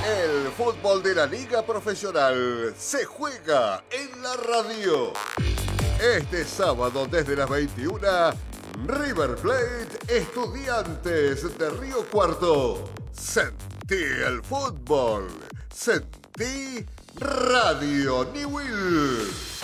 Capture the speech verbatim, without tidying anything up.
El fútbol de la Liga Profesional se juega en la radio. Este sábado desde las veintiuna, River Plate, Estudiantes de Río Cuarto. Sentí el fútbol. Sentí Radio Newell.